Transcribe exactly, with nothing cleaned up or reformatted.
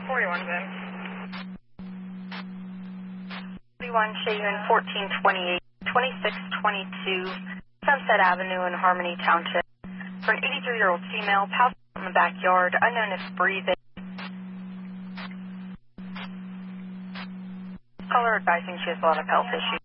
forty-one, then. forty-one, Cheyenne, fourteen twenty-eight, twenty-six twenty-two, Sunset Avenue in Harmony Township. For an eighty-three-year-old female, passed in the backyard, unknown if breathing. Caller advising she has a lot of health issues.